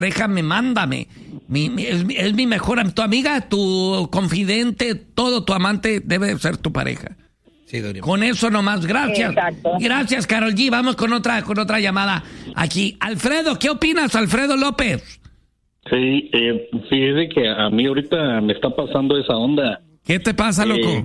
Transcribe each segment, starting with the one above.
Déjame, mándame. Es mi mejor, tu amiga, tu confidente, todo tu amante debe ser tu pareja. Sí, con eso nomás, gracias. Exacto. Gracias, Karol G. Vamos con otra llamada aquí. Alfredo, ¿qué opinas, Alfredo López? Sí, fíjese que a mí ahorita me está pasando esa onda. ¿Qué te pasa, loco?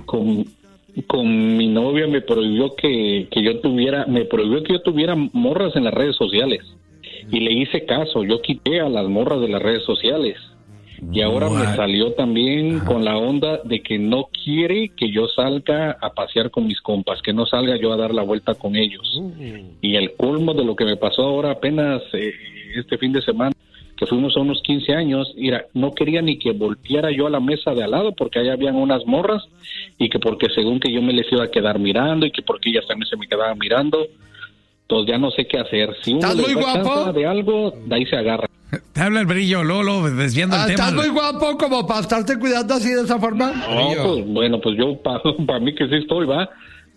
Con mi novia me prohibió que yo tuviera morras en las redes sociales. Y le hice caso, yo quité a las morras de las redes sociales. Y ahora me salió también con la onda de que no quiere que yo salga a pasear con mis compas, que no salga yo a dar la vuelta con ellos. Y el colmo de lo que me pasó ahora apenas este fin de semana, que fuimos a unos 15 años, mira, no quería ni que volteara yo a la mesa de al lado porque allá habían unas morras y que porque según que yo me les iba a quedar mirando y que porque ellas también se me quedaban mirando. Entonces ya no sé qué hacer. Si uno ¿Estás muy guapo? De algo, de ahí se agarra. Te habla el Brillo, Lolo, desviando el tema. ¿Estás muy guapo como para estarte cuidando así de esa forma? No, pues bueno, pues yo para mí que sí estoy, va.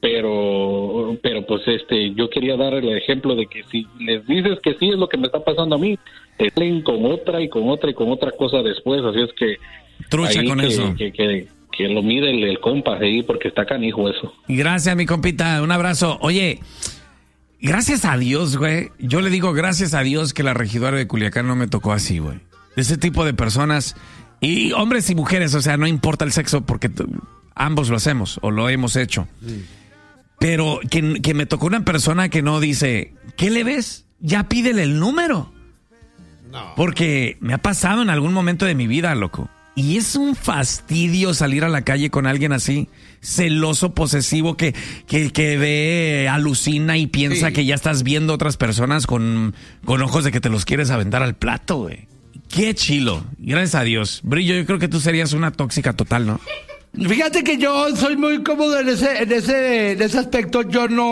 Pero pues yo quería dar el ejemplo de que si les dices que sí es lo que me está pasando a mí, te salen con otra y con otra y con otra cosa después. Así es que... Trucha con eso. Que lo mide el compa ahí porque está canijo eso. Gracias, mi compita. Un abrazo. Oye... Gracias a Dios, güey. Yo le digo gracias a Dios que la regidora de Culiacán no me tocó así, güey. Ese tipo de personas, y hombres y mujeres, o sea, no importa el sexo porque ambos lo hacemos o lo hemos hecho. Pero que me tocó una persona que no dice, ¿qué le ves? Ya pídele el número. No. Porque me ha pasado en algún momento de mi vida, loco. Y es un fastidio salir a la calle con alguien así, celoso, posesivo, que ve, alucina y piensa que ya estás viendo otras personas con ojos de que te los quieres aventar al plato, güey. Qué chilo. Gracias a Dios. Brillo, yo creo que tú serías una tóxica total, ¿no? Fíjate que yo soy muy cómodo en ese aspecto.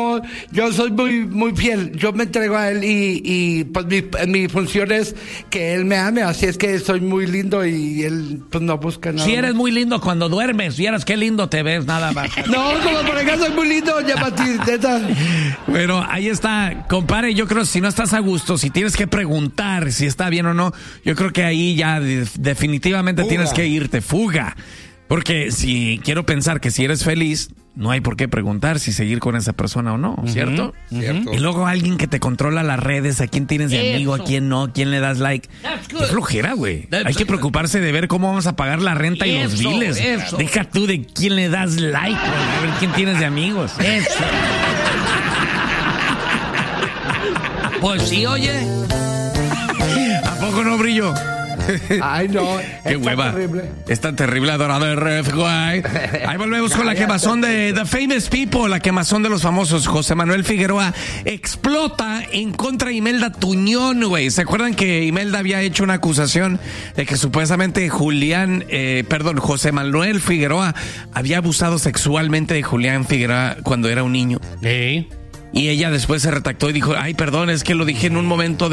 Yo soy muy fiel. Yo me entrego a él y pues mi función es que él me ame. Así es que soy muy lindo y él pues no busca nada. Si eres muy lindo cuando duermes, vieras qué lindo te ves, nada más. No, como por ejemplo soy muy lindo, neta. Bueno, ahí está, compadre. Yo creo que si no estás a gusto, si tienes que preguntar si está bien o no, yo creo que ahí ya definitivamente tienes que irte. Fuga. Porque si quiero pensar que si eres feliz, no hay por qué preguntar si seguir con esa persona o no, ¿cierto? Cierto. Y luego alguien que te controla las redes, a quién tienes de amigo, a quién no, a quién le das like. Qué flojera, güey. Hay que preocuparse de ver cómo vamos a pagar la renta y los biles. Deja tú de quién le das like, a ver quién tienes de amigos. Eso. Pues sí, oye. ¿A poco no, Brillo? Ay, no. Qué hueva. Terrible. Es tan terrible, adorador. Ahí volvemos con la quemazón de The Famous People, la quemazón de los famosos. José Manuel Figueroa explota en contra de Imelda Tuñón, güey. ¿Se acuerdan que Imelda había hecho una acusación de que supuestamente José Manuel Figueroa había abusado sexualmente de Julián Figueroa cuando era un niño? Sí. Y ella después se retractó y dijo, ay, perdón, es que lo dije en un momento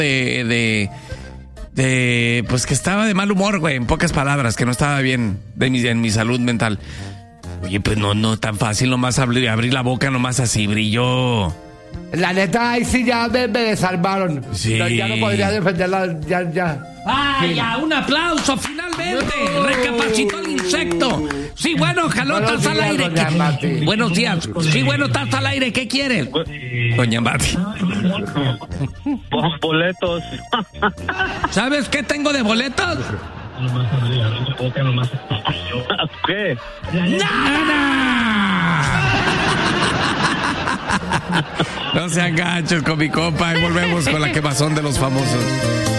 pues que estaba de mal humor, güey, en pocas palabras, que no estaba bien en mi salud mental. Oye, pues no tan fácil nomás abrir la boca nomás así, Brillo. La neta, ahí sí ya me desarmaron. Sí. Ya no podría defenderla, ya. ¡Vaya! ¡Un aplauso! ¡Finalmente! ¡Recapacitó el insecto! Sí, bueno, jaló, estás al aire. Buenos días. Sí, bueno, estás al aire. ¿Qué quieres? Doña Mati. Boletos. ¿Sabes qué tengo de boletos? ¿Qué? ¡Nada! No sean gachos con mi compa y volvemos con la quemazón de los famosos.